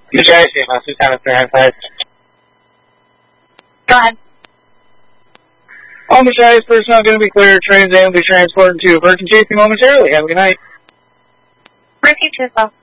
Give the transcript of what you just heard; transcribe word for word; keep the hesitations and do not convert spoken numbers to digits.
You guys see my Lieutenant three nine five. Go ahead. All Machias personnel going to be clear. Trains and will be transported to Virgin Chasing momentarily. Have a good night. Repeat yourself.